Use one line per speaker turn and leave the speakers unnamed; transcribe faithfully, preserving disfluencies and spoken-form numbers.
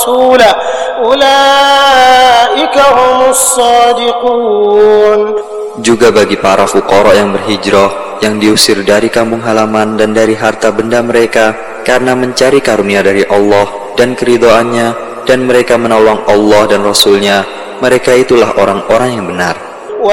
ورسوله أولئك هم الصادقون.
Juga bagi para fuqara yang berhijrah, yang diusir dari kampung halaman dan dari harta benda mereka karena mencari karunia dari Allah dan keridhaannya, dan mereka menolong Allah dan Rasul-Nya, mereka itulah orang-orang yang benar.